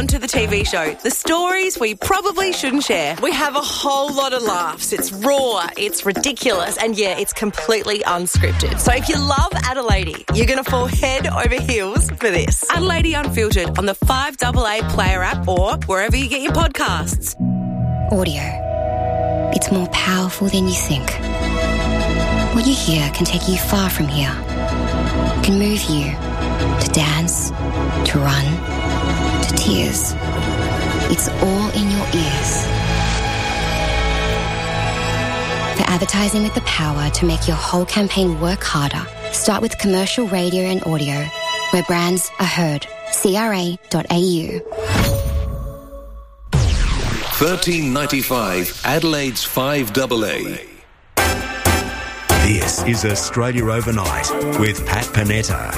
onto the TV show. The stories we probably shouldn't share. We have a whole lot of laughs. It's raw, it's ridiculous, and yeah, it's completely unscripted. So if you love Adelaide, you're going to fall head over heels for this. Adelaide Unfiltered on the 5AA Player app or wherever you get your podcasts. Audio. It's more powerful than you think. What you hear can take you far from here. It can move you to dance, to run, to tears. It's all in your ears. For advertising with the power to make your whole campaign work harder, start with commercial radio and audio, where brands are heard. CRA.au. 1395 Adelaide's 5AA. This is Australia Overnight with Pat Panetta.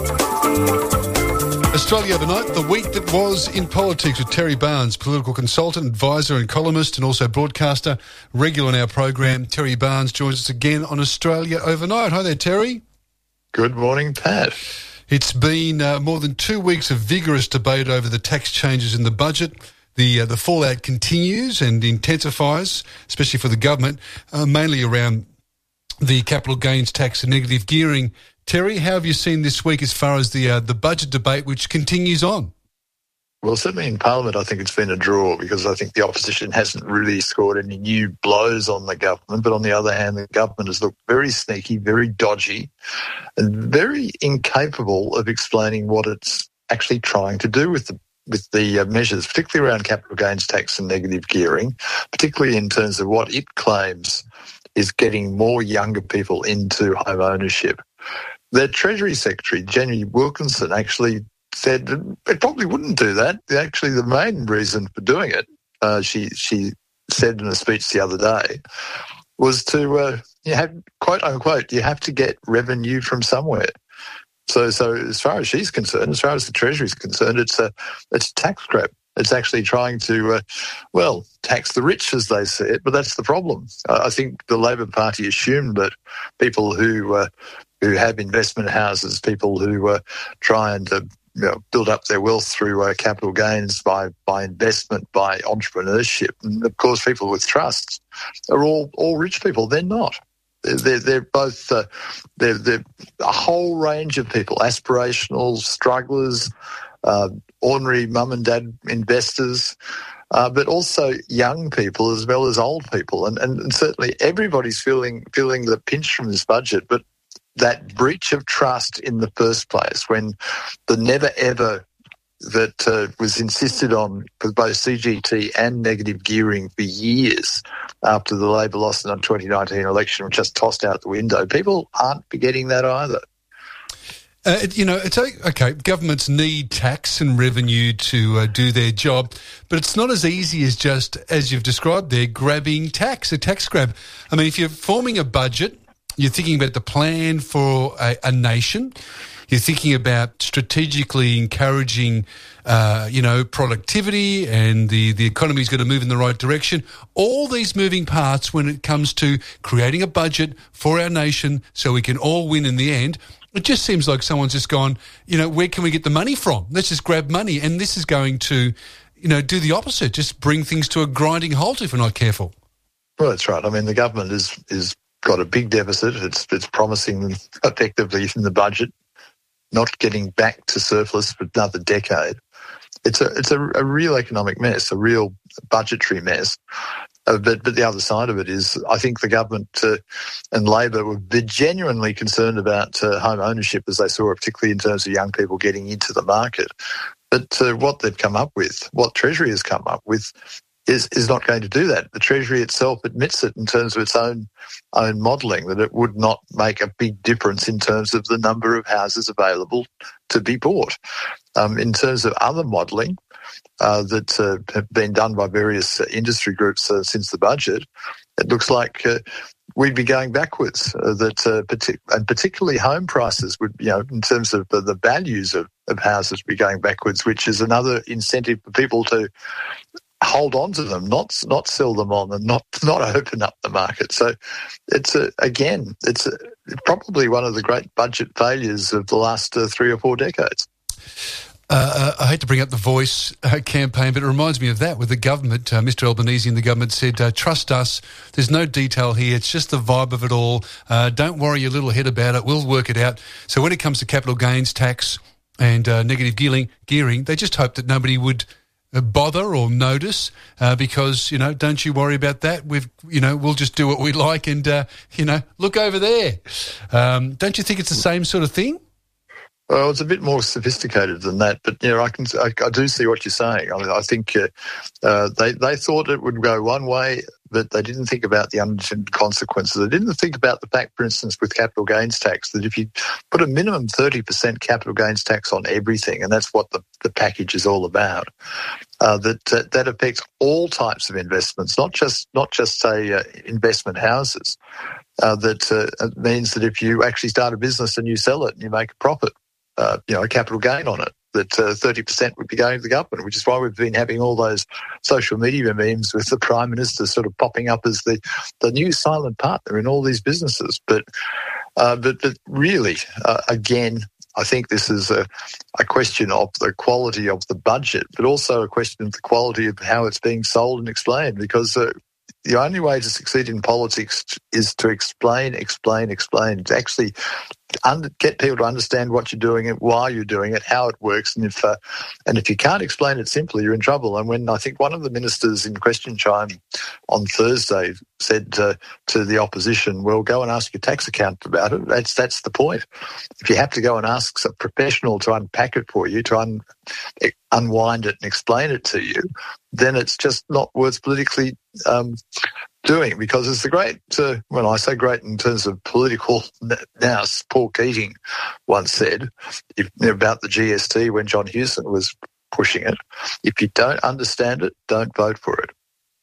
Australia Overnight, the week that was in politics with Terry Barnes, political consultant, advisor and columnist and also broadcaster, regular on our program. Terry Barnes joins us again on Australia Overnight. Hi there, Terry. Good morning, Pat. It's been more than 2 weeks of vigorous debate over the tax changes in the budget. The fallout continues and intensifies, especially for the government, mainly around the capital gains tax and negative gearing. Terry, how have you seen this week as far as the budget debate, which continues on? Well, certainly in Parliament, I think it's been a draw because I think the opposition hasn't really scored any new blows on the government. But on the other hand, the government has looked very sneaky, very dodgy, and very incapable of explaining what it's actually trying to do with the measures, particularly around capital gains tax and negative gearing, particularly in terms of what it claims is getting more younger people into home ownership. The Treasury Secretary, Jenny Wilkinson, actually said it probably wouldn't do that. Actually, the main reason for doing it, she said in a speech the other day, was to, quote unquote, you have to get revenue from somewhere. So as far as she's concerned, as far as the Treasury is concerned, it's a tax grab. It's actually trying to, tax the rich, as they say it, but that's the problem. I think the Labor Party assumed that people who have investment houses, people who are trying to build up their wealth through capital gains by investment, by entrepreneurship, and of course people with trusts are all rich people. They're not. They're both they're a whole range of people, aspirational strugglers, ordinary mum and dad investors, but also young people as well as old people. And certainly everybody's feeling the pinch from this budget, but that breach of trust in the first place, when the never ever that was insisted on for both CGT and negative gearing for years after the Labor lost in the 2019 election, was just tossed out the window. People aren't forgetting that either. It's okay. Governments need tax and revenue to do their job, but it's not as easy as just, as you've described there, grabbing tax, a tax grab. I mean, if you're forming a budget, you're thinking about the plan for a nation. You're thinking about strategically encouraging, productivity, and the economy's got to move in the right direction. All these moving parts when it comes to creating a budget for our nation so we can all win in the end. It just seems like someone's just gone, where can we get the money from? Let's just grab money. And this is going to, do the opposite, just bring things to a grinding halt if we're not careful. Well, that's right. I mean, the government is got a big deficit. It's promising effectively in the budget not getting back to surplus for another decade. It's a real economic mess, a real budgetary mess. But the other side of it is, I think the government and Labor were genuinely concerned about home ownership, as they saw it, particularly in terms of young people getting into the market. But what they've come up with, what Treasury has come up with, is not going to do that. The Treasury itself admits it in terms of its own modelling, that it would not make a big difference in terms of the number of houses available to be bought. In terms of other modelling that have been done by various industry groups since the budget, it looks like we'd be going backwards. And particularly home prices would, in terms of the values of houses, be going backwards, which is another incentive for people to hold on to them, not sell them on, and not open up the market. So it's probably one of the great budget failures of the last 3 or 4 decades. I hate to bring up the Voice campaign, but it reminds me of that with the government. Mr Albanese and the government said, trust us, there's no detail here, it's just the vibe of it all. Don't worry your little head about it, we'll work it out. So when it comes to capital gains tax and negative gearing, they just hope that nobody would bother or notice because, don't you worry about that. We'll just do what we like and, look over there. Don't you think it's the same sort of thing? Well, it's a bit more sophisticated than that, but I do see what you're saying. I think they thought it would go one way, but they didn't think about the unintended consequences. They didn't think about the fact, for instance, with capital gains tax, that if you put a minimum 30% capital gains tax on everything, and that's what the package is all about, that affects all types of investments, not just say investment houses. That means that if you actually start a business and you sell it and you make a profit, a capital gain on it, that 30% would be going to the government, which is why we've been having all those social media memes with the Prime Minister sort of popping up as the new silent partner in all these businesses. But really, again, I think this is a question of the quality of the budget, but also a question of the quality of how it's being sold and explained, because the only way to succeed in politics is to explain, to actually get people to understand what you're doing and why you're doing it, how it works, and if you can't explain it simply, you're in trouble. And when I think one of the ministers in question time on Thursday said to the opposition, "Well, go and ask your tax accountant about it." That's the point. If you have to go and ask a professional to unpack it for you, to unwind it and explain it to you, then it's just not worth politically doing, because it's the great, when I say great in terms of political nous, Paul Keating once said about the GST when John Hewson was pushing it, if you don't understand it, don't vote for it.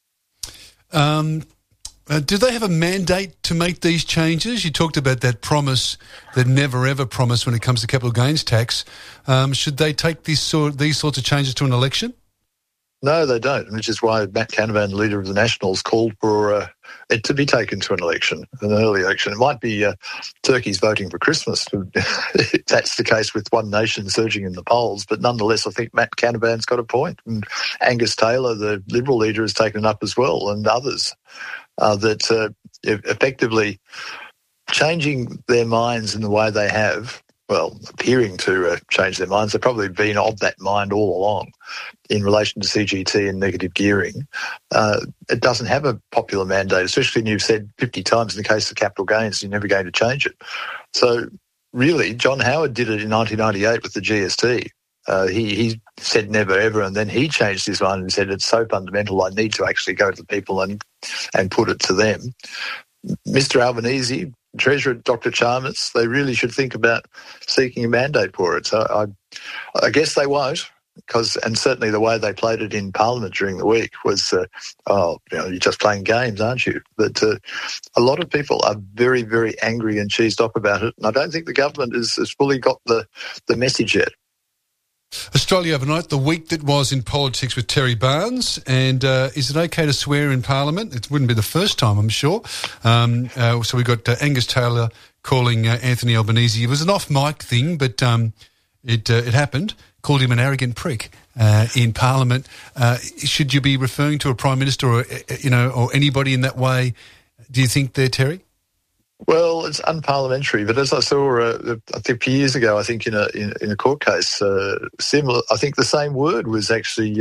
Do they have a mandate to make these changes? You talked about that promise, that never ever promise when it comes to capital gains tax. Should they take these sorts of changes to an election? No, they don't, which is why Matt Canavan, leader of the Nationals, called for it to be taken to an early election. It might be turkeys voting for Christmas, if that's the case with One Nation surging in the polls. But nonetheless, I think Matt Canavan's got a point. And Angus Taylor, the Liberal leader, has taken it up as well, and others, that effectively changing their minds in the way they have, well, appearing to change their minds. They've probably been of that mind all along in relation to CGT and negative gearing. It doesn't have a popular mandate, especially when you've said 50 times in the case of capital gains, you're never going to change it. So really, John Howard did it in 1998 with the GST. He said never ever, and then he changed his mind and said it's so fundamental I need to actually go to the people and put it to them. Mr Albanese, Treasurer Dr Chalmers, they really should think about seeking a mandate for it. So I guess they won't, and certainly the way they played it in Parliament during the week was, you're just playing games, aren't you? But a lot of people are very, very angry and cheesed off about it, and I don't think the government has fully got the message yet. Australia overnight, the week that was in politics with Terry Barnes, and is it okay to swear in Parliament? It wouldn't be the first time, I'm sure. So we got Angus Taylor calling Anthony Albanese. It was an off-mic thing, but it happened. Called him an arrogant prick in Parliament. Should you be referring to a Prime Minister or anybody in that way, do you think there, Terry? Well, it's unparliamentary, but as I saw, I think a few years ago, I think in a court case, similar. I think the same word was actually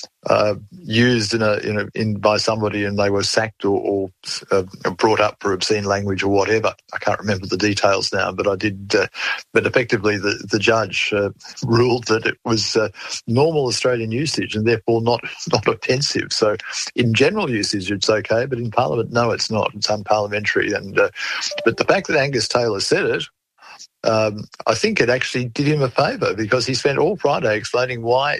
used by somebody, and they were sacked or brought up for obscene language or whatever. I can't remember the details now, but I did. But effectively, the judge ruled that it was normal Australian usage and therefore not offensive. So, in general usage, it's okay, but in Parliament, no, it's not. It's unparliamentary, and. But the fact that Angus Taylor said it, I think it actually did him a favour, because he spent all Friday explaining why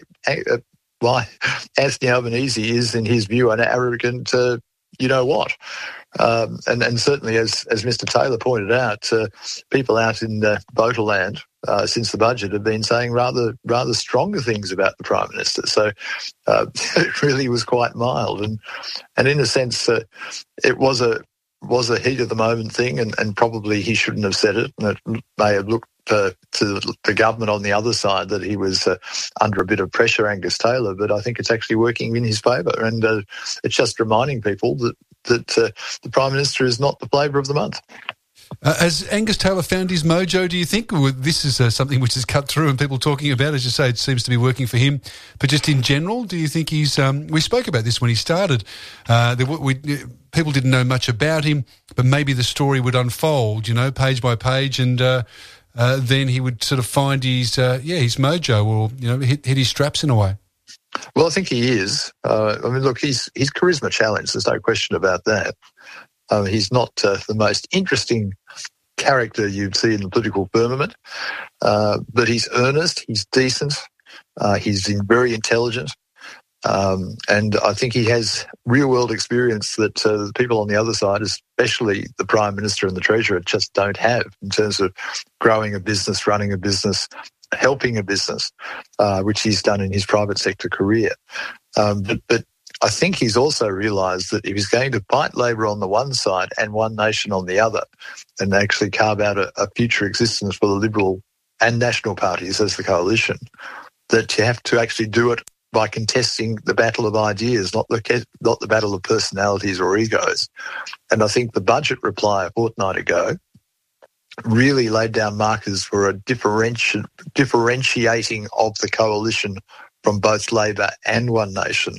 Anthony Albanese is, in his view, an arrogant you-know-what. And certainly, as Mr Taylor pointed out, people out in Voterland since the budget have been saying rather stronger things about the Prime Minister. So it really was quite mild. And in a sense, it was was a heat of the moment thing, and probably he shouldn't have said it, and it may have looked to the government on the other side that he was under a bit of pressure, Angus Taylor, but I think it's actually working in his favour, and it's just reminding people that the Prime Minister is not the flavour of the month. Has Angus Taylor found his mojo, do you think? This is something which is cut through and people talking about, as you say, it seems to be working for him. But just in general, do you think he's... we spoke about this when he started. People didn't know much about him, but maybe the story would unfold, page by page, and then he would sort of find his mojo, or, hit his straps in a way. Well, I think he is. Look, he's charisma challenged. There's no question about that. He's not the most interesting character you'd see in the political firmament, but he's earnest, he's decent, he's very intelligent, and I think he has real-world experience that the people on the other side, especially the Prime Minister and the Treasurer, just don't have in terms of growing a business, running a business, helping a business, which he's done in his private sector career. But I think he's also realised that if he's going to fight Labor on the one side and One Nation on the other, and actually carve out a future existence for the Liberal and National parties as the coalition, that you have to actually do it by contesting the battle of ideas, not the battle of personalities or egos. And I think the budget reply a fortnight ago really laid down markers for a differentiating of the coalition from both Labor and One Nation.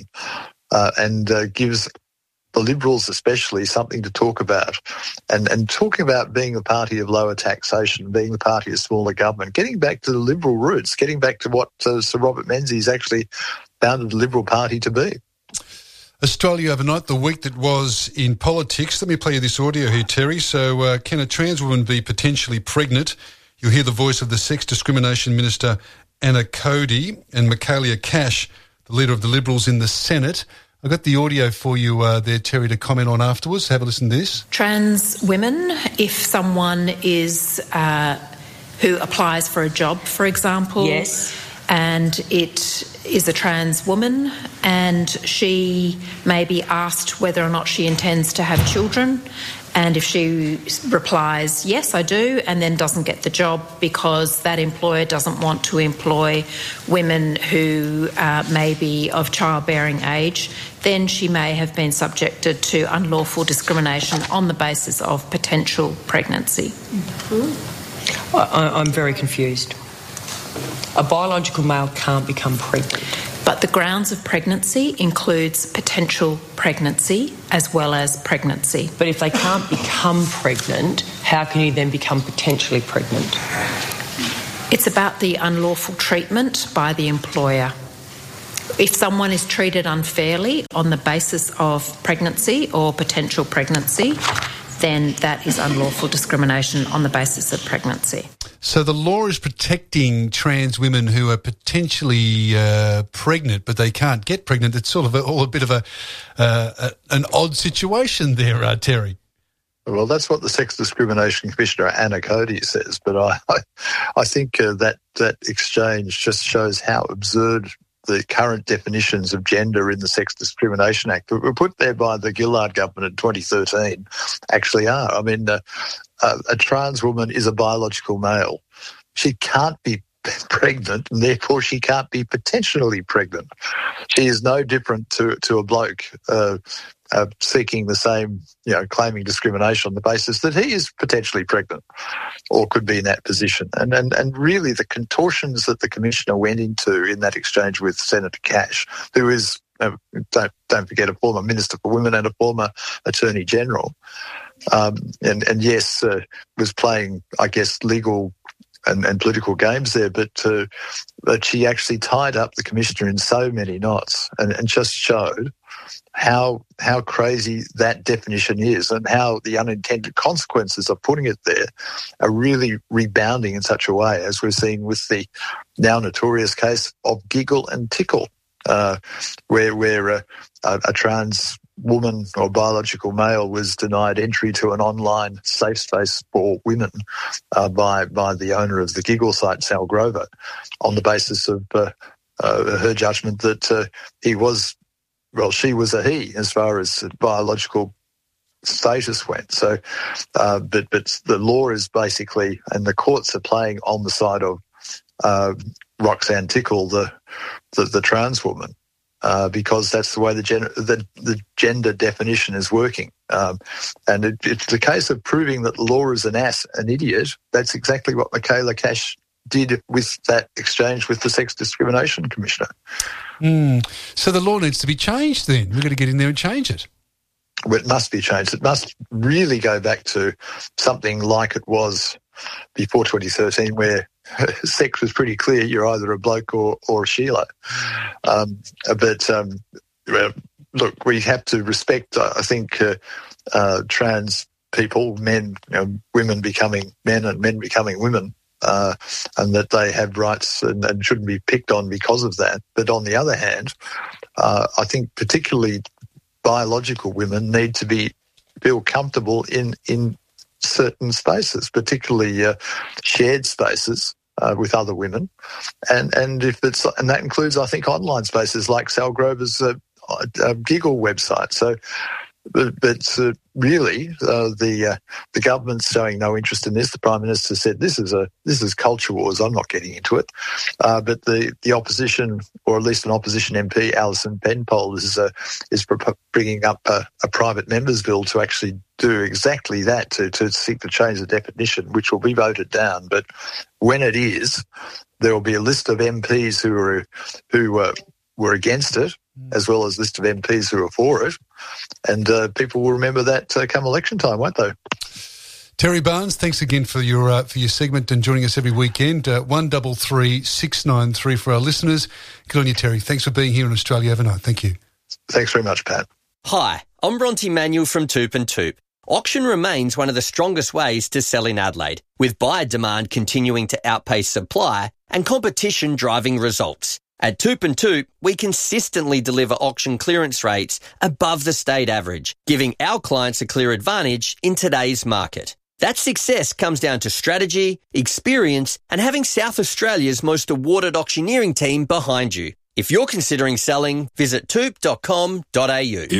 And gives the Liberals especially something to talk about. And talking about being the party of lower taxation, being the party of smaller government, getting back to the Liberal roots, getting back to what Sir Robert Menzies actually founded the Liberal Party to be. Australia overnight, the week that was in politics. Let me play you this audio here, Terry. So can a trans woman be potentially pregnant? You'll hear the voice of the Sex Discrimination Minister, Anna Cody, and Michaelia Cash, the leader of the Liberals in the Senate. I've got the audio for you there, Terry, to comment on afterwards. Have a listen to this. Trans women, if someone is who applies for a job, for example, yes, and it is a trans woman and she may be asked whether or not she intends to have children, and if she replies, yes, I do, and then doesn't get the job because that employer doesn't want to employ women who may be of childbearing age, then she may have been subjected to unlawful discrimination on the basis of potential pregnancy. Mm-hmm. I'm very confused. A biological male can't become pregnant. But the grounds of pregnancy includes potential pregnancy as well as pregnancy. But if they can't become pregnant, how can you then become potentially pregnant? It's about the unlawful treatment by the employer. If someone is treated unfairly on the basis of pregnancy or potential pregnancy, then that is unlawful discrimination on the basis of pregnancy. So the law is protecting trans women who are potentially pregnant, but they can't get pregnant. It's sort of all a bit of an odd situation there, Terry. Well, that's what the Sex Discrimination Commissioner, Anna Cody, says. But I think that exchange just shows how absurd the current definitions of gender in the Sex Discrimination Act that were put there by the Gillard government in 2013 actually are. I mean, a trans woman is a biological male. She can't be pregnant, and therefore she can't be potentially pregnant. She is no different to a bloke seeking the same, claiming discrimination on the basis that he is potentially pregnant or could be in that position. And really the contortions that the Commissioner went into in that exchange with Senator Cash, who is, don't forget, a former Minister for Women and a former Attorney General, and yes, was playing, I guess, legal and political games there, but she actually tied up the Commissioner in so many knots and just showed how crazy that definition is and how the unintended consequences of putting it there are really rebounding in such a way, as we're seeing with the now notorious case of Giggle and Tickle, where a trans woman or biological male was denied entry to an online safe space for women by the owner of the Giggle site, Sal Grover, on the basis of her judgment that she was a he as far as biological status went. So, but the law is basically, and the courts are playing on the side of Roxanne Tickle, the trans woman, because that's the way the gender definition is working. And it's the case of proving that the law is an idiot. That's exactly what Michaela Cash did with that exchange with the Sex Discrimination Commissioner. So the law needs to be changed then. We've got to get in there and change it. Well, it must be changed. It must really go back to something like it was before 2013, where sex was pretty clear. You're either a bloke or a Sheila. Look, we have to respect, I think, trans people, men, women becoming men and men becoming women, and that they have rights and shouldn't be picked on because of that. But on the other hand, I think particularly biological women need to feel comfortable in certain spaces, particularly shared spaces with other women, and that includes, I think, online spaces like Sal Grover's Giggle website. So, but really, the government's showing no interest in this. The Prime Minister said this is culture wars. I'm not getting into it. But the opposition, or at least an opposition MP, Alison Penpole, is bringing up a private members bill to actually do exactly that, to seek to change the definition, which will be voted down. But when it is, there will be a list of MPs who were against it, as well as a list of MPs who are for it, and people will remember that come election time, won't they? Terry Barnes, thanks again for your segment and joining us every weekend. 133 693 for our listeners. Good on you, Terry. Thanks for being here on Australia Overnight. Thank you. Thanks very much, Pat. Hi, I'm Bronte Manuel from Toop and Toop. Auction remains one of the strongest ways to sell in Adelaide, with buyer demand continuing to outpace supply and competition driving results. At Toop and Toop, we consistently deliver auction clearance rates above the state average, giving our clients a clear advantage in today's market. That success comes down to strategy, experience, and having South Australia's most awarded auctioneering team behind you. If you're considering selling, visit toop.com.au.